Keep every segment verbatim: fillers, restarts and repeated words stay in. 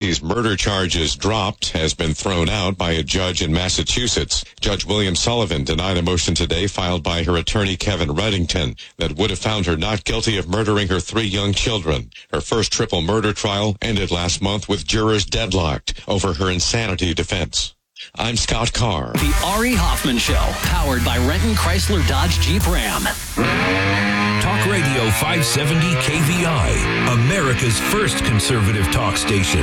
Kennedys murder charges dropped has been thrown out by a judge in Massachusetts. Judge William Sullivan denied a motion today filed by her attorney Kevin Reddington that would have found her not guilty of murdering her three young children. Her first triple murder trial ended last month with jurors deadlocked over her insanity defense. I'm Scott Carr. The Ari Hoffman Show, powered by Renton Chrysler Dodge Jeep Ram. Talk Radio five seventy K V I, America's first conservative talk station.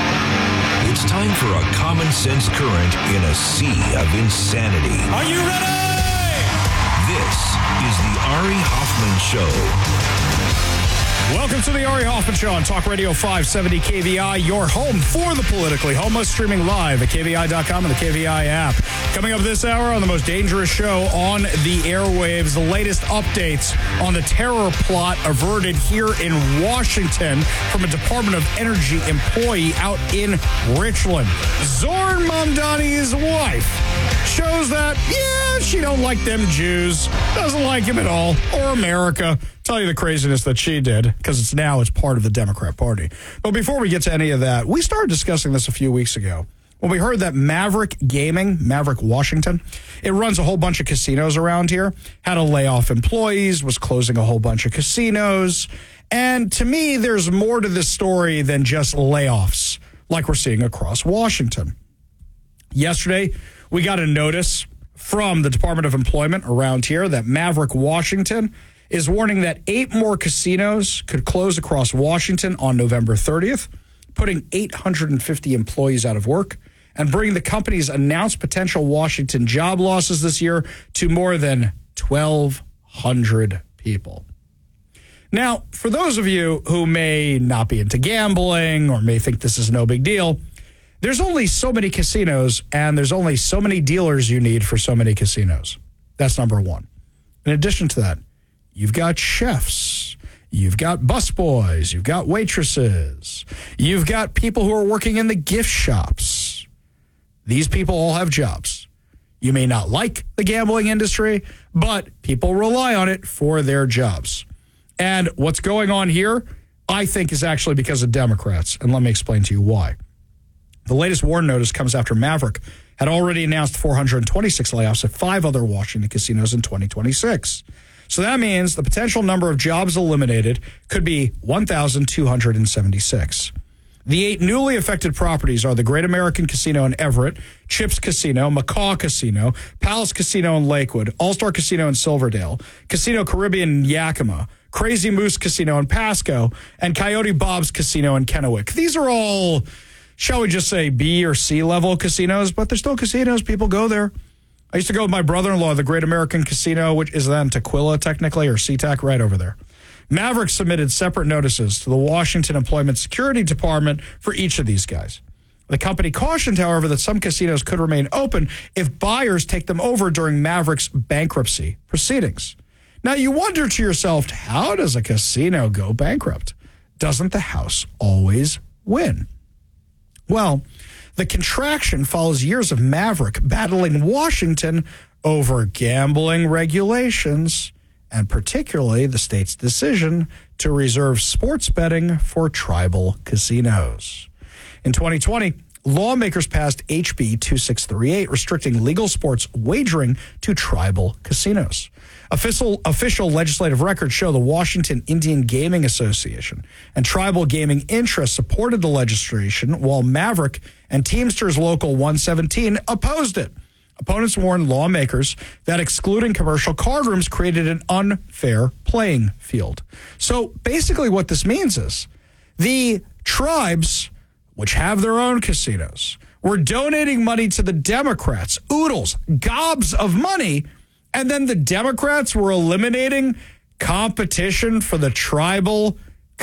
It's time for a common sense current in a sea of insanity. Are you ready? This is the Ari Hoffman Show. Welcome to the Ari Hoffman Show on Talk Radio five seventy K V I, your home for the politically homeless, streaming live at K V I dot com and the K V I app. Coming up this hour on the most dangerous show on the airwaves, the latest updates on the terror plot averted here in Washington from a Department of Energy employee out in Richland. Zohran Mamdani's wife shows that, yeah, she don't like them Jews, doesn't like him at all, or America. Tell you the craziness that she did, because it's now it's part of the Democrat Party. But before we get to any of that, we started discussing this a few weeks ago when we heard that Maverick Gaming, Maverick Washington, it runs a whole bunch of casinos around here, had to lay off employees, was closing a whole bunch of casinos. And to me, there's more to this story than just layoffs like we're seeing across Washington. Yesterday, we got a notice from the Department of Employment around here that Maverick Washington is warning that eight more casinos could close across Washington on November thirtieth, putting eight hundred fifty employees out of work and bringing the company's announced potential Washington job losses this year to more than twelve hundred people. Now, for those of you who may not be into gambling or may think this is no big deal, there's only so many casinos and there's only so many dealers you need for so many casinos. That's number one. In addition to that, you've got chefs, you've got busboys, you've got waitresses, you've got people who are working in the gift shops. These people all have jobs. You may not like the gambling industry, but people rely on it for their jobs. And what's going on here, I think, is actually because of Democrats. And let me explain to you why. The latest warn notice comes after Maverick had already announced four hundred twenty-six layoffs at five other Washington casinos in twenty twenty-six. So that means the potential number of jobs eliminated could be one thousand two hundred seventy-six. The eight newly affected properties are the Great American Casino in Everett, Chips Casino, Macaw Casino, Palace Casino in Lakewood, All-Star Casino in Silverdale, Casino Caribbean in Yakima, Crazy Moose Casino in Pasco, and Coyote Bob's Casino in Kennewick. These are all, shall we just say, B or C level casinos, but they're still casinos. People go there. I used to go with my brother-in-law, the Great American Casino, which is then Tequila, technically, or SeaTac, right over there. Maverick submitted separate notices to the Washington Employment Security Department for each of these guys. The company cautioned, however, that some casinos could remain open if buyers take them over during Maverick's bankruptcy proceedings. Now, you wonder to yourself, how does a casino go bankrupt? Doesn't the house always win? Well, the contraction follows years of Maverick battling Washington over gambling regulations, and particularly the state's decision to reserve sports betting for tribal casinos. In twenty twenty, lawmakers passed H B twenty-six thirty-eight, restricting legal sports wagering to tribal casinos. Official, official legislative records show the Washington Indian Gaming Association and tribal gaming interests supported the legislation, while Maverick and Teamsters Local one seventeen opposed it. Opponents warned lawmakers that excluding commercial card rooms created an unfair playing field. So basically what this means is the tribes, which have their own casinos, were donating money to the Democrats, oodles, gobs of money, and then the Democrats were eliminating competition for the tribal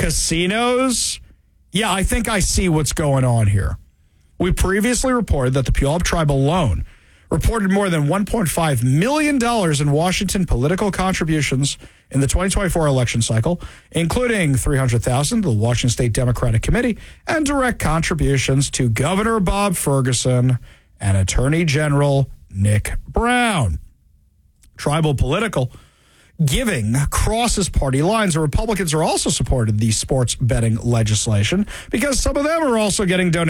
casinos. Yeah, I think I see what's going on here. We previously reported that the Puyallup tribe alone reported more than one point five million dollars in Washington political contributions in the twenty twenty-four election cycle, including three hundred thousand dollars to the Washington State Democratic Committee and direct contributions to Governor Bob Ferguson and Attorney General Nick Brown. Tribal political giving crosses party lines. The Republicans are also supported the sports betting legislation because some of them are also getting donations